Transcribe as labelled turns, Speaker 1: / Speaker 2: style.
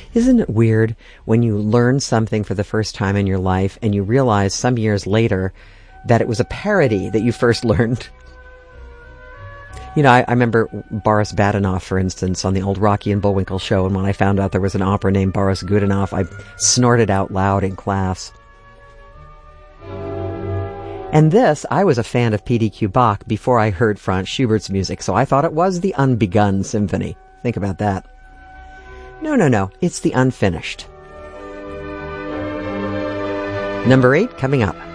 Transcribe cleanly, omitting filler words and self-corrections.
Speaker 1: Isn't it weird when you learn something for the first time in your life and you realize some years later that it was a parody that you first learned? You know, I remember Boris Badenov, for instance, on the old Rocky and Bullwinkle show, and when I found out there was an opera named Boris Godunov, I snorted out loud in class. And this, I was a fan of P.D.Q. Bach before I heard Franz Schubert's music, so I thought it was the unbegun symphony. Think about that. No, it's the unfinished. Number 8 coming up.